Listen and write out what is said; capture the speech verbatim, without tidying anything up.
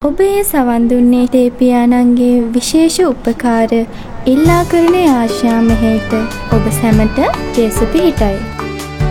ඔබේ සවන් දුන්නේ තේපියාණන්ගේ විශේෂ උපකාර ඉල්ලා කරන ආශා මෙහෙයට ඔබ සැමට දේශ පිහිටයි.